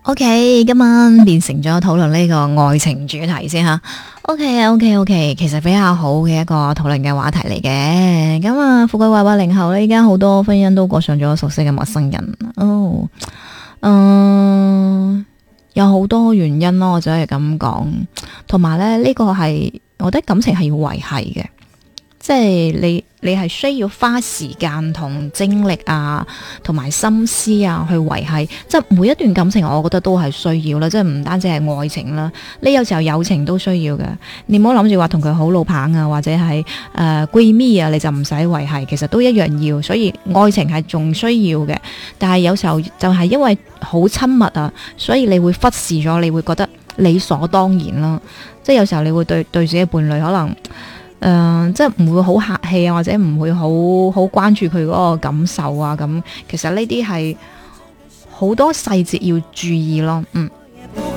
OK，今晚變成咗討論呢個愛情主題先吓。OK，其實比較好嘅一個討論嘅話題嚟嘅。咁啊，富貴話80後呢，依家好多婚姻都過上咗熟悉嘅陌生人。有好多原因咯，我只係咁講。同埋咧，呢個係我覺得感情係要維繫嘅。即係你係需要花時間同精力啊，同埋心思啊去維繫。即係每一段感情，我覺得都係需要啦。即係唔單止係愛情啦，你有時候友情都需要嘅。你唔好諗住話同佢好老棒啊，或者係閨蜜啊，你就唔使維繫。其實都一樣要。所以愛情係仲需要嘅，但係有時候就係因為好親密啊，所以你會忽視咗，你會覺得理所當然啦。即係有時候你會對自己嘅伴侶可能。即係唔會好客氣啊，或者唔會好關注佢嗰個感受啊，咁其實呢啲係好多細節要注意咯，